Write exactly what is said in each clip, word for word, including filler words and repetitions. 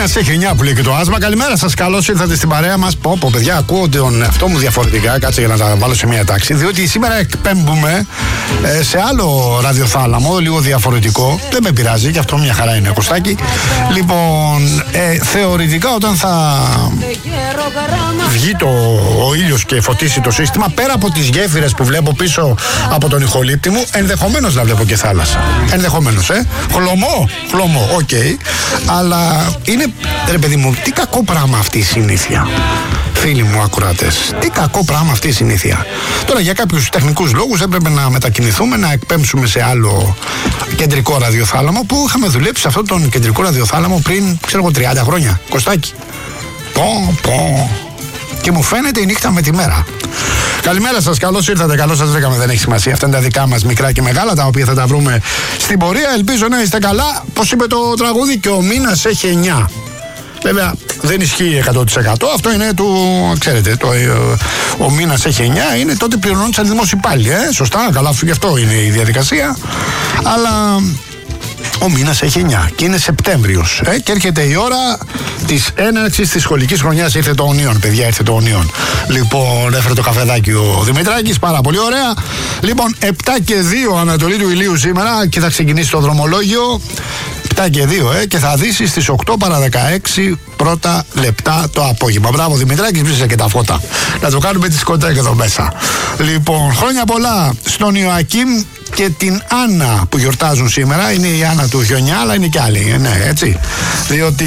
μήνα σε εννιά που λέει και το άσμα. Καλημέρα σας, καλώς ήρθατε στην παρέα μας. Πω, πω, παιδιά, ακούω τον εαυτό μου διαφορετικά. Κάτσε για να τα βάλω σε μια τάξη. Διότι σήμερα εκπέμπουμε ε, σε άλλο ραδιοθάλαμο, λίγο διαφορετικό. Δεν με πειράζει, και αυτό μια χαρά είναι, Κωστάκι. Λοιπόν, ε, θεωρητικά όταν θα βγει το, ο ήλιος και φωτίσει το σύστημα, πέρα από τις γέφυρες που βλέπω πίσω από τον ηχολήπτη μου, ενδεχομένως να βλέπω και θάλασσα. Ενδεχομένως, ε. Χλωμό, χλωμό, οκ. Okay. Αλλά είναι, ρε παιδί μου, τι κακό πράγμα αυτή η συνήθεια. Φίλοι μου ακροατές, τι κακό πράγμα αυτή η συνήθεια. Τώρα για κάποιους τεχνικούς λόγους έπρεπε να μετακινηθούμε, να εκπέμψουμε σε άλλο κεντρικό ραδιοθάλαμο, που είχαμε δουλέψει σε αυτόν τον κεντρικό ραδιοθάλαμο πριν, ξέρω εγώ, τριάντα χρόνια. Κωστάκι. Πω, πω. Και μου φαίνεται η νύχτα με τη μέρα. Καλημέρα σας, καλώς ήρθατε, καλώς σας βρήκαμε, δεν έχει σημασία. Αυτά είναι τα δικά μας μικρά και μεγάλα, τα οποία θα τα βρούμε στην πορεία. Ελπίζω να είστε καλά. Πώς είπε το τραγούδι, και ο μήνας έχει εννιά. Βέβαια δεν ισχύει εκατό τοις εκατό, αυτό είναι του, ξέρετε, το, ο μήνας έχει εννιά, είναι τότε πληρωνόντουσαν δημόσιοι υπάλληλοι, ε, σωστά, καλά, γι' αυτό είναι η διαδικασία. Αλλά ο μήνας έχει εννιά και είναι Σεπτέμβριος, ε, και έρχεται η ώρα της έναρξης της σχολικής χρονιάς. Ήρθε το ονείον, παιδιά, ήρθε το ονείον. Λοιπόν, έφερε το καφεδάκι ο Δημητράκης, πάρα πολύ ωραία. Λοιπόν, επτά και δύο Ανατολή του ηλίου σήμερα και θα ξεκινήσει το δρομολόγιο. επτά και δύο, ε, και θα δύσει στις οκτώ παρά δεκαέξι πρώτα λεπτά το απόγευμα. Μπράβο, Δημητράκη, σβήσε και τα φώτα. Να το κάνουμε τη σκοτέκ εδώ μέσα. Λοιπόν, χρόνια πολλά στον Ιωακήμ και την Άννα που γιορτάζουν σήμερα. Είναι η Άννα του Χιονιά, αλλά είναι κι άλλοι, ναι, έτσι. Διότι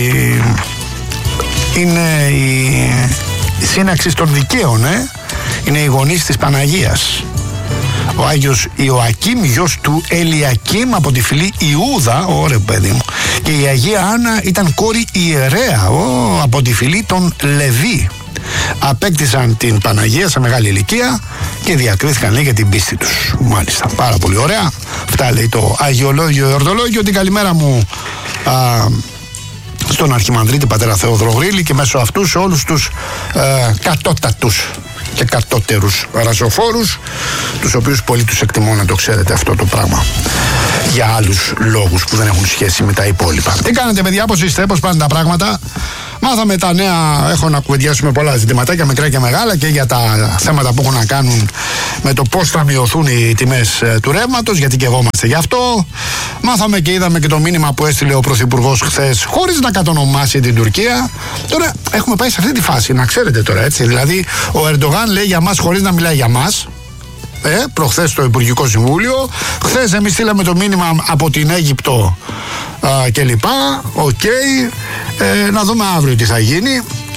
είναι η σύναξη των δικαίων, ε. Είναι οι γονείς της Παναγίας. Ο Άγιος Ιωακήμ, γιος του Ελιακήμ από τη φυλή Ιούδα, ωραία παιδί μου. Και η Αγία Άννα ήταν κόρη ιερέα, ο, από τη φυλή των Λεβί. Απέκτησαν την Παναγία σε μεγάλη ηλικία και διακρίθηκαν, λέει, για την πίστη τους. Μάλιστα, πάρα πολύ ωραία. Αυτά λέει το Αγιολόγιο Εορτολόγιο. Την καλημέρα μου α, στον Αρχιμανδρίτη πατέρα Θεόδωρο Γρήλη και μέσω αυτού σε όλους τους ε, κατώτατους και κατώτερους ραζοφόρους, τους οποίους πολύ τους εκτιμώ, να το ξέρετε αυτό το πράγμα, για άλλους λόγους που δεν έχουν σχέση με τα υπόλοιπα. Τι κάνετε, παιδιά, πώς είστε, πώς πάνε τα πράγματα? Μάθαμε τα νέα, έχω να κουβεντιάσουμε πολλά ζητηματάκια, μικρά και μεγάλα, και για τα θέματα που έχουν να κάνουν με το πώς θα μειωθούν οι τιμές του ρεύματος, γιατί και εγώ είμαστε γι' αυτό. Μάθαμε και είδαμε και το μήνυμα που έστειλε ο Πρωθυπουργός χθες, χωρίς να κατονομάσει την Τουρκία. Τώρα έχουμε πάει σε αυτή τη φάση, να ξέρετε τώρα, έτσι. Δηλαδή, ο Ερντογάν λέει για μας χωρίς να μιλάει για μας. Ε, προχθές στο Υπουργικό Συμβούλιο. Χθες εμείς στείλαμε το μήνυμα από την Αίγυπτο α, και λοιπά. Οκ. Okay. Ε, να δούμε αύριο τι θα γίνει.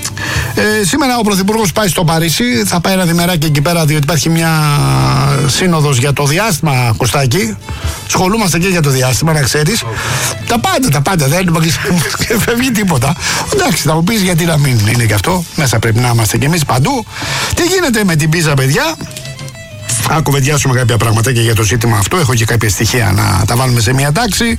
Ε, σήμερα ο Πρωθυπουργός πάει στο Παρίσι. Θα πάει ένα διμεράκι εκεί πέρα, διότι υπάρχει μια σύνοδος για το διάστημα, Κωστάκη. Σχολούμαστε και για το διάστημα, να ξέρεις. Okay. Τα πάντα, τα πάντα. Δεν φεύγει τίποτα. Εντάξει, θα μου πεις γιατί να μην είναι και αυτό. Μέσα πρέπει να είμαστε κι εμείς παντού. Τι γίνεται με την πίζα, παιδιά? Θα κουβεντιάσουμε κάποια πράγματα και για το ζήτημα αυτό. Έχω και κάποια στοιχεία να τα βάλουμε σε μια τάξη.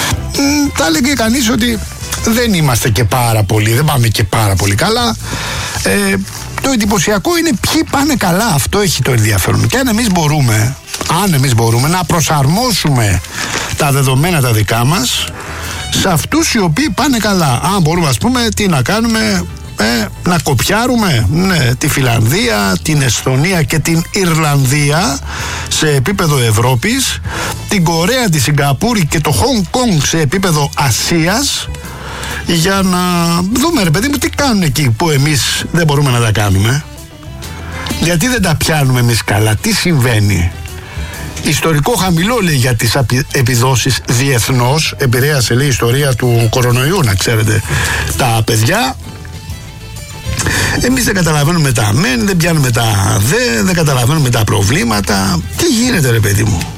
Θα έλεγε κανείς ότι δεν είμαστε και πάρα πολύ, δεν πάμε και πάρα πολύ καλά. Ε, το εντυπωσιακό είναι ποιοι πάνε καλά. Αυτό έχει το ενδιαφέρον. Και αν εμείς μπορούμε, αν εμείς μπορούμε να προσαρμόσουμε τα δεδομένα τα δικά μας σε αυτούς οι οποίοι πάνε καλά. Αν μπορούμε, ας πούμε, τι να κάνουμε, Ε, να κοπιάρουμε, ναι, τη Φιλανδία, την Εσθονία και την Ιρλανδία σε επίπεδο Ευρώπης, την Κορέα, τη Σιγκαπούρη και το Χονγκ Κονγκ σε επίπεδο Ασίας, για να δούμε, ρε παιδί μου, τι κάνουν εκεί που εμείς δεν μπορούμε να τα κάνουμε. Γιατί δεν τα πιάνουμε εμείς καλά, τι συμβαίνει? Ιστορικό χαμηλό, λέει, για τις επιδόσεις διεθνώς. Επηρέασε, λέει, η ιστορία του κορονοϊού, να ξέρετε, τα παιδιά. Εμείς δεν καταλαβαίνουμε τα μεν, δεν πιάνουμε τα δε, δεν καταλαβαίνουμε τα προβλήματα. Τι γίνεται, ρε παιδί μου?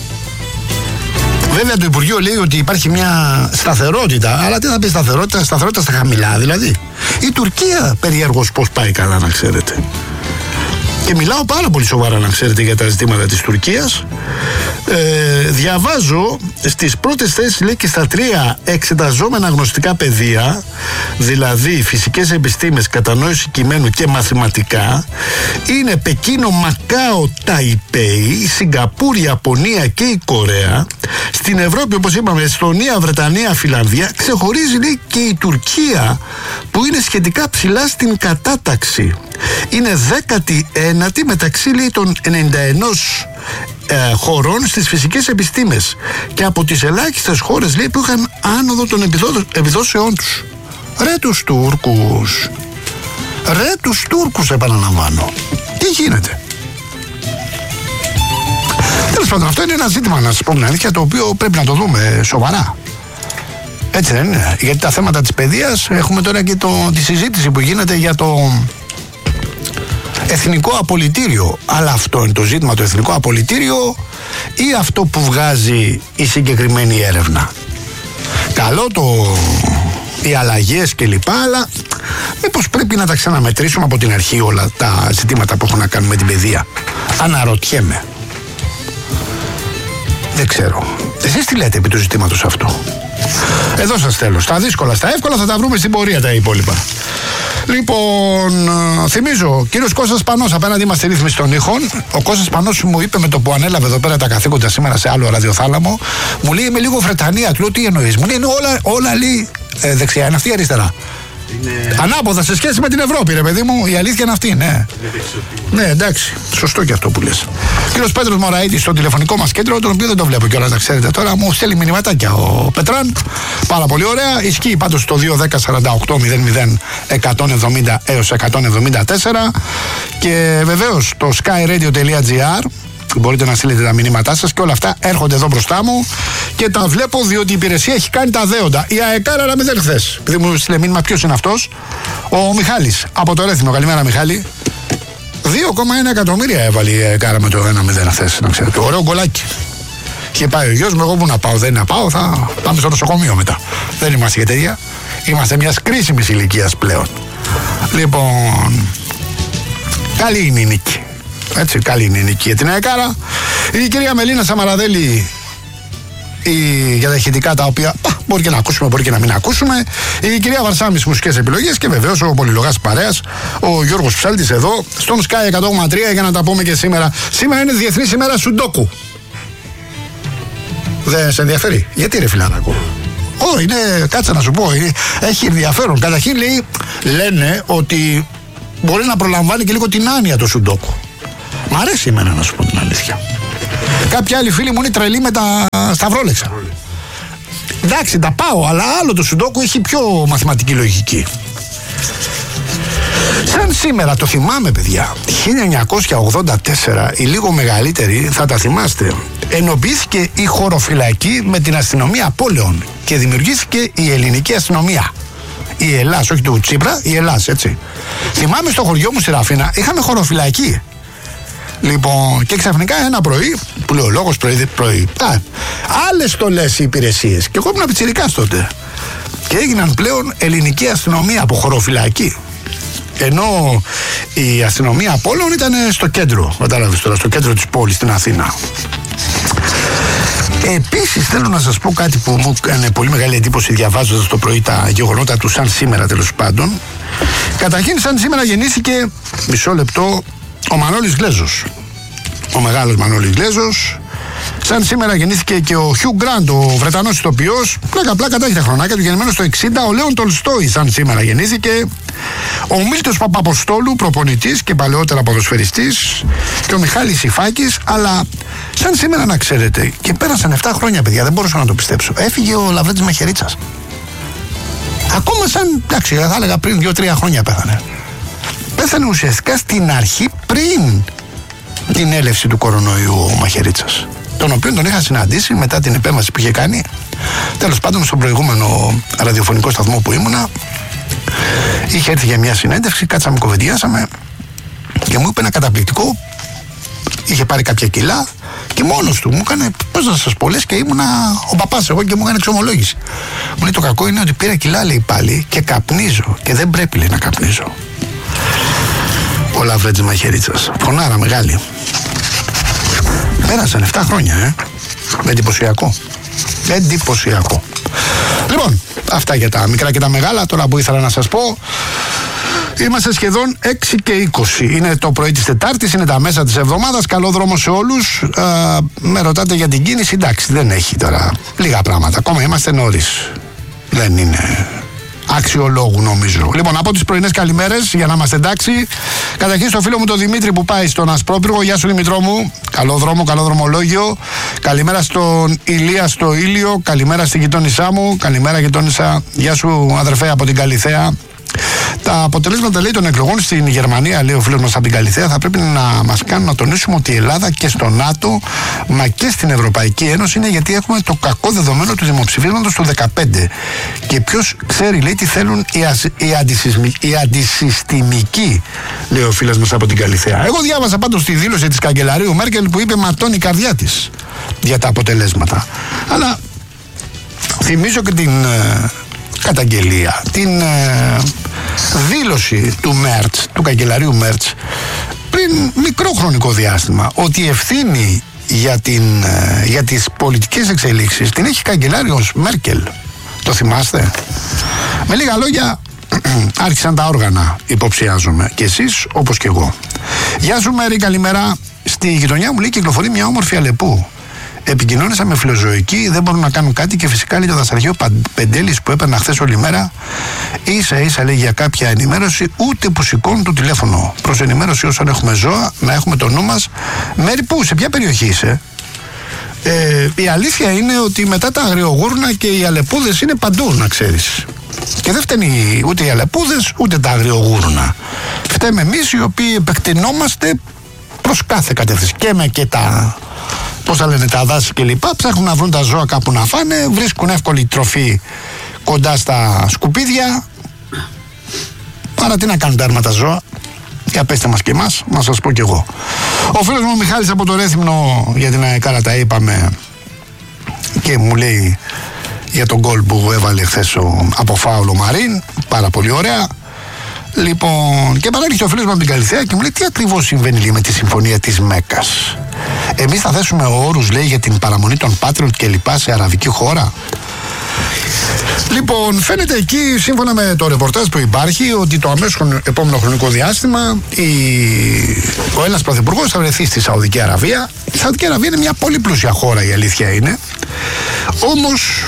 Βέβαια το Υπουργείο λέει ότι υπάρχει μια σταθερότητα, αλλά τι θα πει σταθερότητα? Σταθερότητα στα χαμηλά, δηλαδή. Η Τουρκία περιέργως πώς πάει καλά, να ξέρετε. Και μιλάω πάρα πολύ σοβαρά, να ξέρετε, για τα ζητήματα της Τουρκίας. Ε, διαβάζω στις πρώτες θέσεις, λέει, και στα τρία εξεταζόμενα γνωστικά πεδία, δηλαδή φυσικές επιστήμες, κατανόηση κειμένου και μαθηματικά, είναι Πεκίνο, Μακάο, Ταϊπέι, Σιγκαπούρη, Ιαπωνία και η Κορέα. Στην Ευρώπη, όπως είπαμε, Εστονία, Βρετανία, Φιλανδία. Ξεχωρίζει, λέει, και η Τουρκία, που είναι σχετικά ψηλά στην κατάταξη. Είναι δέκατη ένατη μεταξύ, λέει, των ενενήντα ένα ε, χωρών στις φυσικές επιστήμες και από τις ελάχιστες χώρες, λέει, που είχαν άνοδο των επιδό- επιδόσεών τους. Ρε τους Τούρκους, ρε τους Τούρκους, επαναλαμβάνω. Τι γίνεται? Τέλος πάντων, αυτό είναι ένα ζήτημα, να σας πω την αλήθεια, το οποίο πρέπει να το δούμε σοβαρά. Έτσι δεν είναι? Γιατί τα θέματα της παιδείας, έχουμε τώρα και το, τη συζήτηση που γίνεται για το εθνικό απολυτήριο. Αλλά αυτό είναι το ζήτημα, το εθνικό απολυτήριο, ή αυτό που βγάζει η συγκεκριμένη έρευνα? Καλό το οι αλλαγές και λοιπά, αλλά μήπως πρέπει να τα ξαναμετρήσουμε από την αρχή όλα τα ζητήματα που έχουν να κάνουν με την παιδεία? Αναρωτιέμαι. Δεν ξέρω. Εσείς τι λέτε επί του ζητήματος αυτού? Εδώ σας θέλω. Στα δύσκολα, στα εύκολα θα τα βρούμε στην πορεία τα υπόλοιπα. Λοιπόν, θυμίζω, κύριος Κώστας Πανός, απέναντι μας στη ρύθμιση των ήχων. Ο Κώστας Πανός μου είπε με το που ανέλαβε εδώ πέρα τα καθήκοντα σήμερα σε άλλο ραδιοθάλαμο, μου λέει, είμαι λίγο Βρετανία. Του λέω, τι εννοείς? Μου λέει, είναι όλα, όλα λέει, ε, δεξιά, είναι αυτή η αριστερά. Είναι... Ανάποδα σε σχέση με την Ευρώπη, ρε παιδί μου, η αλήθεια είναι αυτή, ναι. Ναι, εντάξει, σωστό και αυτό που λες. Κύριος Πέτρος Μωραΐτης στο τηλεφωνικό μας κέντρο, τον οποίο δεν το βλέπω κιόλας, να ξέρετε τώρα, μου στέλνει μηνυματάκια ο Πετράν. Πάρα πολύ ωραία. Ισχύει πάντως το δύο δέκα σαράντα οκτώ μηδέν μηδέν εκατόν εβδομήντα έως εκατόν εβδομήντα τέσσερα και βεβαίως το skyradio.gr. Μπορείτε να στείλετε τα μηνύματά σας και όλα αυτά έρχονται εδώ μπροστά μου και τα βλέπω, διότι η υπηρεσία έχει κάνει τα δέοντα. Η ΑΕΚΑΡ αλλά μηδέν χθες. Επειδή μου στείλε μήνυμα, ποιος είναι αυτός? Ο Μιχάλης από το Ρέθυμνο. Καλημέρα, Μιχάλη. δύο κόμμα ένα εκατομμύρια έβαλε η ΑΕΚΑΡ με το ένα μηδέν χθες, να ξέρετε. Ωραίο γκολάκι. Είχε πάει ο γιος μου, εγώ που να πάω, δεν να πάω, θα πάμε στο νοσοκομείο μετά. Δεν είμαστε για τέτοια. Είμαστε μιας κρίσιμης ηλικίας πλέον. Λοιπόν, καλή είναι η νίκη. Έτσι, καλή είναι η νίκη για την ΑΕΚΑΡΑ. Η κυρία Μελίνα Σαμαραδέλη η, για τα ηχητικά, τα οποία α, μπορεί και να ακούσουμε, μπορεί και να μην ακούσουμε. Η κυρία Βαρσάμις μουσικές επιλογές και βεβαίως ο πολυλογάς παρέας, ο Γιώργος Ψάλτης εδώ στον Sky εκατό κόμμα τρία, για να τα πούμε και σήμερα. Σήμερα είναι Διεθνής ημέρα Σουντόκου. Δεν σε ενδιαφέρει? Γιατί ρε φιλάνακο? Ω, είναι, κάτσε να σου πω, είναι, έχει ενδιαφέρον. Καταρχήν λέει, λένε ότι μπορεί να προλαμβάνει και λίγο την άνοια το Σουντόκου. Μ' αρέσει εμένα, να σου πω την αλήθεια. Κάποιοι άλλοι φίλοι μου είναι τρελοί με τα σταυρόλεξα. Εντάξει, τα πάω, αλλά άλλο το Σουντόκου έχει πιο μαθηματική λογική. Σαν σήμερα, το θυμάμαι παιδιά, χίλια εννιακόσια ογδόντα τέσσερα, οι λίγο μεγαλύτεροι θα τα θυμάστε, ενοποιήθηκε η χωροφυλακή με την αστυνομία πόλεων και δημιουργήθηκε η ελληνική αστυνομία. Η Ελλάς, όχι του Τσίπρα, η Ελλάς, έτσι. Θυμάμαι στο χωριό μου στη Ραφίνα είχαμε χωροφυλακή. Λοιπόν, και ξαφνικά ένα πρωί, που λέει ο λόγος πρωί, πρωί α, άλλες στολές οι υπηρεσίες. Και εγώ ήμουν πιτσιρικάς τότε. Και έγιναν πλέον ελληνική αστυνομία από χωροφυλακή. Ενώ η αστυνομία Απόλλων ήταν στο κέντρο, κατάλαβες τώρα, στο κέντρο της πόλης, στην Αθήνα. Επίσης θέλω να σας πω κάτι που μου έκανε πολύ μεγάλη εντύπωση διαβάζοντας το πρωί τα γεγονότα του σαν σήμερα, τέλος πάντων. Καταρχήν, σαν σήμερα γεννήθηκε, μισό λεπτό, ο Μανώλης Γλέζος. Ο μεγάλος Μανώλης Γλέζος. Σαν σήμερα γεννήθηκε και ο Χιου Γκραντ, ο Βρετανός ηθοποιός. Πλάκα πλάκα τα έχει τα χρονάκια του, γεννημένος το εξήντα. Ο Λέων Τολστόι σαν σήμερα γεννήθηκε. Ο Μίλτος Παπαποστόλου, προπονητής και παλαιότερα ποδοσφαιριστής. Και ο Μιχάλης Ιφάκης. Αλλά σαν σήμερα να ξέρετε, και πέρασαν επτά χρόνια παιδιά, δεν μπορούσα να το πιστέψω. Έφυγε ο Λαβρέντης Μαχαιρίτσας. Ακόμα σαν, εντάξει, θα έλεγα πριν δύο τρία χρόνια πέθανε. Πέθανε ουσιαστικά στην αρχή, πριν την έλευση του κορονοϊού ο Μαχαιρίτσας, τον οποίο τον είχα συναντήσει μετά την επέμβαση που είχε κάνει, τέλος πάντων στον προηγούμενο ραδιοφωνικό σταθμό που ήμουνα. Είχε έρθει για μια συνέντευξη, κάτσαμε, κοβεντιάσαμε και μου είπε ένα καταπληκτικό. Είχε πάρει κάποια κιλά και μόνος του μου έκανε, πώς να σας πω, λες και ήμουνα ο παπάς εγώ, και μου έκανε εξομολόγηση. Μου λέει, το κακό είναι ότι πήρα κιλά, λέει, πάλι και καπνίζω και δεν πρέπει, λέει, να καπνίζω. Ο Λαβρέντης Μαχαιρίτσας, φωνάρα μεγάλη. Πέρασαν επτά χρόνια, ε. Εντυπωσιακό. Εντυπωσιακό. Λοιπόν, αυτά για τα μικρά και τα μεγάλα. Τώρα που ήθελα να σας πω, είμαστε σχεδόν έξι και είκοσι. Είναι το πρωί της Τετάρτης, είναι τα μέσα της εβδομάδας. Καλό δρόμο σε όλους. Α, με ρωτάτε για την κίνηση. Εντάξει, δεν έχει τώρα λίγα πράγματα. Ακόμα είμαστε νωρίς. Δεν είναι αξιολόγου, νομίζω. Λοιπόν, από τις πρωινές καλημέρες, για να είμαστε εντάξει. Καταρχήν στο φίλο μου τον Δημήτρη που πάει στον Ασπρόπυργο. Γεια σου Δημητρό μου. Καλό δρόμο, καλό δρομολόγιο. Καλημέρα στον Ηλία στο Ήλιο. Καλημέρα στην γειτόνισά μου. Καλημέρα γειτόνισσα. Γεια σου αδερφέ από την Καλιθέα. Τα αποτελέσματα, λέει, των εκλογών στην Γερμανία, λέει ο φίλος μας από την Καλιθέα, θα πρέπει να μας κάνουν να τονίσουμε ότι η Ελλάδα και στο ΝΑΤΟ μα και στην Ευρωπαϊκή Ένωση είναι, γιατί έχουμε το κακό δεδομένο του δημοψηφίσματος του δεκαπέντε. Και ποιος ξέρει, λέει, τι θέλουν οι, ασ... οι, αντισυσμι... οι αντισυστημικοί, λέει ο φίλος μας από την Καλιθέα. Εγώ διάβασα πάντως τη δήλωση της καγκελαρίου Μέρκελ που είπε ματώνει η καρδιά της για τα αποτελέσματα. Αλλά θυμίζω και την καταγγελία, την ε, δήλωση του Μέρτς, του καγκελαρίου Μέρτς, πριν μικρό χρονικό διάστημα, ότι η ευθύνη για, την, ε, για τις πολιτικές εξελίξεις την έχει καγκελάριος Μέρκελ. Το θυμάστε? Με λίγα λόγια, άρχισαν τα όργανα, υποψιάζομαι, και εσείς όπως και εγώ. Γεια σου Μέρη, καλημέρα. Στη γειτονιά μου, λέει, κυκλοφορεί μια όμορφη Αλεπού. Επικοινώνησα με φιλοζωική, δεν μπορούν να κάνουν κάτι και φυσικά, λέει, το δασαριό Πεντέλης που έπαιρνα χθες όλη μέρα, ίσα ίσα, λέει, για κάποια ενημέρωση, ούτε που σηκώνουν το τηλέφωνο. Προς ενημέρωση όσων έχουμε ζώα, να έχουμε το νου μας. Μέρη, πού, σε ποια περιοχή είσαι? Ε, η αλήθεια είναι ότι μετά τα αγριογούρνα και οι αλεπούδες είναι παντού, να ξέρεις. Και δεν φταίνει ούτε οι αλεπούδες ούτε τα αγριογούρνα. Φταίμε εμείς οι οποίοι επεκτηνόμαστε προς κάθε κατεύθυνση. Και με και τα, πώς θα λένε, τα δάση και λοιπά, ψάχνουν να βρουν τα ζώα κάπου να φάνε, βρίσκουν εύκολη τροφή κοντά στα σκουπίδια. Άρα τι να κάνουν τα άρμα τα ζώα? Για πέστε μας και εμάς, να σας πω κι εγώ. Ο φίλος μου Μιχάλης από το Ρέθυμνο, για την ΑΕΚΑΡΑ τα είπαμε, και μου λέει για τον γκολ που έβαλε χθες ο, από φάουλο Μαρίν, πάρα πολύ ωραία. Λοιπόν, και παράγει ο φίλος μου από την Καλιθέα και μου λέει τι ακριβώς συμβαίνει, λέει, με τη συμφωνία της Μέκας. Εμείς θα θέσουμε όρους, λέει, για την παραμονή των Patriot και λοιπά σε αραβική χώρα. Λοιπόν, φαίνεται εκεί, σύμφωνα με το ρεπορτάζ που υπάρχει, ότι το αμέσως επόμενο χρονικό διάστημα η... ο Έλληνας Πρωθυπουργός θα βρεθεί στη Σαουδική Αραβία. Η Σαουδική Αραβία είναι μια πολύ πλούσια χώρα, η αλήθεια είναι. Όμως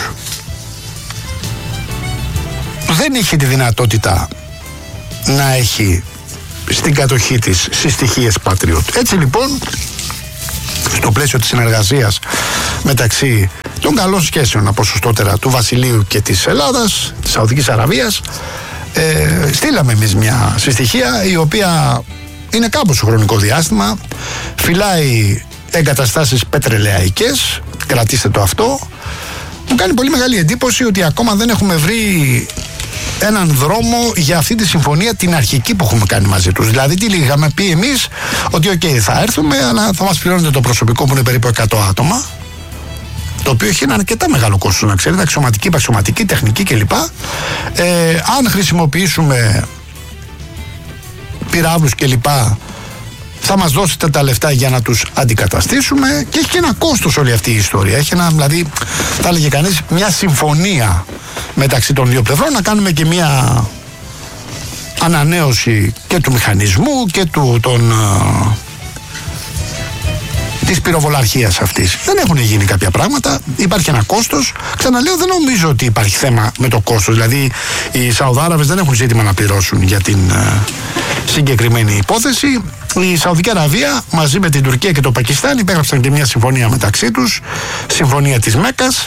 δεν είχε τη δυνατότητα να έχει στην κατοχή της συστοιχίες Patriot. Έτσι λοιπόν, στο πλαίσιο της συνεργασίας μεταξύ των καλών σχέσεων, από σωστότερα, του Βασιλείου και της Ελλάδας, της Σαουδικής Αραβίας, ε, στείλαμε εμείς μια συστοιχία η οποία είναι κάπου στο χρονικό διάστημα, φυλάει εγκαταστάσεις πετρελαϊκές, κρατήστε το αυτό. Μου κάνει πολύ μεγάλη εντύπωση ότι ακόμα δεν έχουμε βρει έναν δρόμο για αυτή τη συμφωνία την αρχική που έχουμε κάνει μαζί τους. Δηλαδή τι είχαμε πει εμείς, ότι οκ, okay, θα έρθουμε, αλλά θα μας πληρώνετε το προσωπικό που είναι περίπου εκατό άτομα, το οποίο έχει ένα αρκετά μεγάλο κόστος, να ξέρετε, αξιωματική, παξιωματική, τεχνική κλπ. Ε, αν χρησιμοποιήσουμε πυράβλους κλπ, θα μας δώσετε τα λεφτά για να τους αντικαταστήσουμε, και έχει και ένα κόστος όλη αυτή η ιστορία. Έχει ένα, δηλαδή, θα έλεγε κανείς, μια συμφωνία μεταξύ των δύο πλευρών, να κάνουμε και μια ανανέωση και του μηχανισμού και του, των, uh, της πυροβολαρχίας αυτής. Δεν έχουν γίνει κάποια πράγματα, υπάρχει ένα κόστος. Ξαναλέω, δεν νομίζω ότι υπάρχει θέμα με το κόστος. Δηλαδή οι Σαουδάραβες δεν έχουν ζήτημα να πληρώσουν για την uh, συγκεκριμένη υπόθεση. Η Σαουδική Αραβία μαζί με την Τουρκία και το Πακιστάν υπέγραψαν και μια συμφωνία μεταξύ τους, συμφωνία της Μέκας,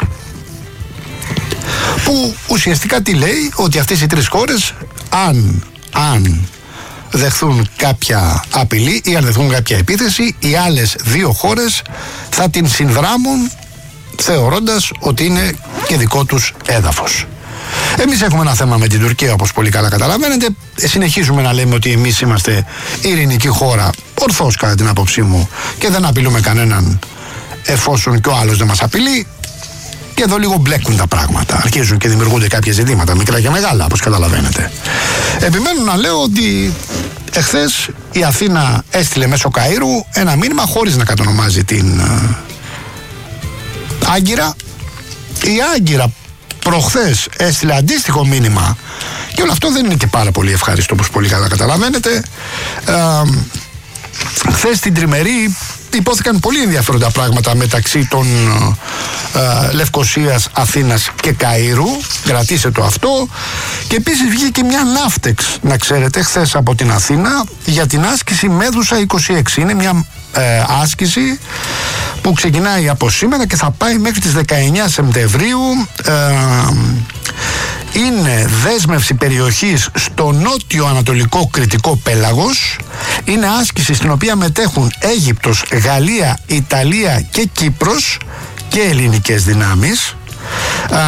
που ουσιαστικά τι λέει, ότι αυτές οι τρεις χώρες αν, αν δεχθούν κάποια απειλή ή αν δεχθούν κάποια επίθεση, οι άλλες δύο χώρες θα την συνδράμουν, θεωρώντας ότι είναι και δικό τους έδαφος. Εμείς έχουμε ένα θέμα με την Τουρκία, όπως πολύ καλά καταλαβαίνετε. Συνεχίζουμε να λέμε ότι εμείς είμαστε ειρηνική χώρα, ορθώς κατά την άποψή μου, και δεν απειλούμε κανέναν εφόσον και ο άλλος δεν μας απειλεί. Και εδώ λίγο μπλέκουν τα πράγματα. Αρχίζουν και δημιουργούνται κάποια ζητήματα, μικρά και μεγάλα, όπως καταλαβαίνετε. Επιμένω να λέω ότι εχθές η Αθήνα έστειλε μέσω Καΐρου ένα μήνυμα χωρίς να κατονομάζει την ε, Άγκυρα. Η Άγκυρα προχθές έστειλε αντίστοιχο μήνυμα και όλο αυτό δεν είναι και πάρα πολύ ευχάριστο, όπως πολύ καλά καταλαβαίνετε. Ε, χθες στην τριμερή υπόθηκαν πολύ ενδιαφέροντα πράγματα μεταξύ των ε, Λευκωσίας, Αθήνας και Καΐρου. Κρατήστε το αυτό. Και επίσης βγήκε μια ναύτεξ, να ξέρετε, χθες από την Αθήνα για την άσκηση Μέδουσα είκοσι έξι. Είναι μια ε, άσκηση που ξεκινάει από σήμερα και θα πάει μέχρι τις δεκαεννιά Σεπτεμβρίου. Ε, είναι δέσμευση περιοχής στο νότιο-ανατολικό κρητικό πέλαγος. Είναι άσκηση στην οποία μετέχουν Αίγυπτος, Γαλλία, Ιταλία και Κύπρος και ελληνικές δυνάμεις. Α,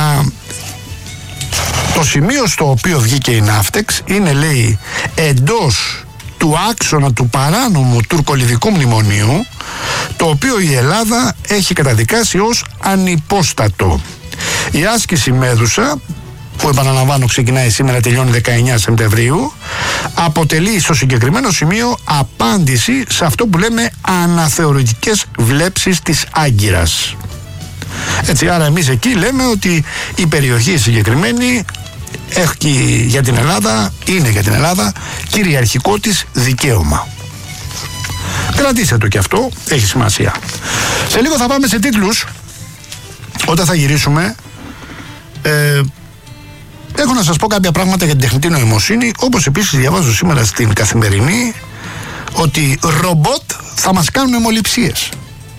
το σημείο στο οποίο βγήκε η ναύτεξ είναι, λέει, εντός του άξονα του παράνομου τουρκολιβικού μνημονίου, το οποίο η Ελλάδα έχει καταδικάσει ως ανυπόστατο. Η άσκηση Μέδουσα, που επαναλαμβάνω ξεκινάει σήμερα, τελειώνει δεκαεννιά Σεπτεμβρίου, αποτελεί στο συγκεκριμένο σημείο απάντηση σε αυτό που λέμε αναθεωρητικές βλέψεις της Άγκυρας. Έτσι, άρα εμείς εκεί λέμε ότι η περιοχή συγκεκριμένη έχει για την Ελλάδα, είναι για την Ελλάδα κυριαρχικό της δικαίωμα. Κρατήστε το και αυτό, έχει σημασία. Σε λίγο θα πάμε σε τίτλους. Όταν θα γυρίσουμε, ε, έχω να σας πω κάποια πράγματα για την τεχνητή νοημοσύνη, όπως επίσης διαβάζω σήμερα στην Καθημερινή ότι ρομπότ θα μας κάνουν αιμοληψίες.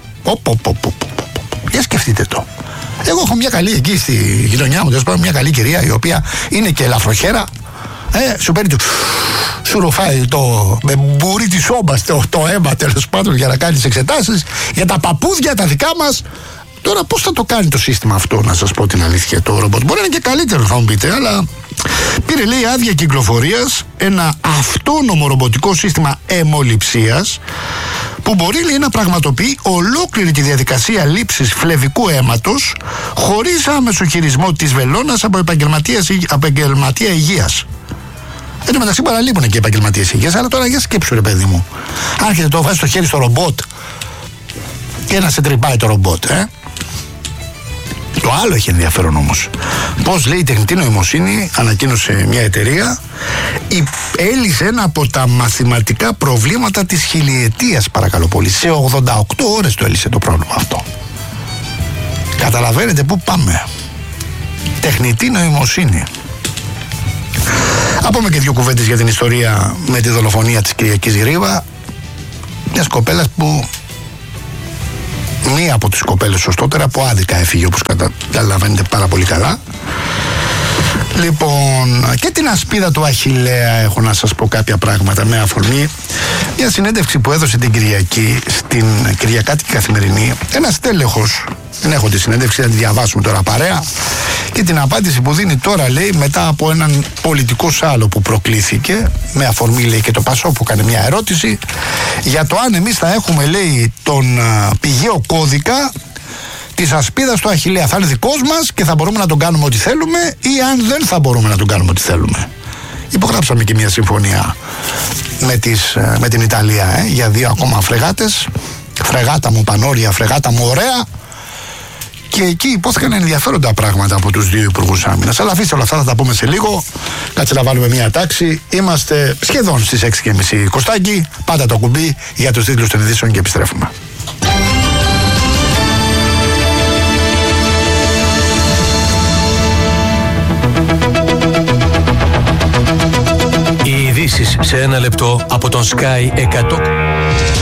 Για σκεφτείτε το. Εγώ έχω μια καλή εκεί στη γειτονιά μου, δηλαδή μια καλή κυρία η οποία είναι και ελαφροχέρα. Ε, σου παίρνει το... σου ρουφάει το... με μπουρί της όμπας το, το αίμα, τέλος πάντων, για να κάνεις εξετάσεις για τα παπούδια τα δικά μας. Τώρα πώς θα το κάνει το σύστημα αυτό, να σας πω την αλήθεια, το ρομπότ? Μπορεί να είναι και καλύτερο, θα μου πείτε, αλλά πήρε, λέει, άδεια κυκλοφορίας ένα αυτόνομο ρομποτικό σύστημα αιμοληψίας που μπορεί, λέει, να πραγματοποιεί ολόκληρη τη διαδικασία λήψης φλεβικού αίματος χωρίς άμεσο χειρισμό της βελόνας από επαγγελματία υγείας. Εν τω μεταξύ παραλείπουν και οι επαγγελματίες υγείας, αλλά τώρα για σκέψου, ρε παιδί μου. Άρχεται το βάζει το χέρι στο ρομπότ και να σε τρυπάει το ρομπότ, ε. Το άλλο έχει ενδιαφέρον όμως. Πώς, λέει, η τεχνητή νοημοσύνη, ανακοίνωσε μια εταιρεία, έλυσε ένα από τα μαθηματικά προβλήματα της χιλιετίας, παρακαλώ πολύ. Σε ογδόντα οκτώ ώρες το έλυσε το πρόβλημα αυτό. Καταλαβαίνετε πού πάμε. Τεχνητή νοημοσύνη. Να πούμε και δύο κουβέντες για την ιστορία με τη δολοφονία της Κυριακής Γρήβα, μιας κοπέλας που, μία από τις κοπέλες σωστότερα, που άδικα έφυγε, όπως καταλαβαίνετε πάρα πολύ καλά. Λοιπόν, και την ασπίδα του Αχιλλέα έχω να σας πω κάποια πράγματα με αφορμή μια συνέντευξη που έδωσε την Κυριακή στην Κυριακάτικη Καθημερινή ένας τέλεχος. Δεν έχω τη συνέντευξη, θα τη διαβάσουμε τώρα παρέα, και την απάντηση που δίνει τώρα, λέει, μετά από έναν πολιτικό σάλο που προκλήθηκε με αφορμή, λέει, και το Πασό που έκανε μια ερώτηση για το αν εμείς θα έχουμε, λέει, τον α, πηγαίο κώδικα της ασπίδας του Αχιλλέα. Θα είναι δικός μας και θα μπορούμε να τον κάνουμε ό,τι θέλουμε, ή αν δεν θα μπορούμε να τον κάνουμε ό,τι θέλουμε. Υπογράψαμε και μια συμφωνία με, τις, με την Ιταλία ε, για δύο ακόμα φρεγάτες. Φρεγάτα μου πανόρια, φρεγάτα μου ωραία. Και εκεί υπόθηκαν ενδιαφέροντα πράγματα από τους δύο υπουργούς άμυνας. Αλλά αφήστε όλα αυτά, θα τα πούμε σε λίγο. Κάτσε να βάλουμε μια τάξη. Είμαστε σχεδόν στις έξι και μισή. Κωστάκη, πάντα το κουμπί για τους τίτλους των ειδήσεων και επιστρέφουμε. Οι ειδήσεις σε ένα λεπτό από τον Sky εκατό.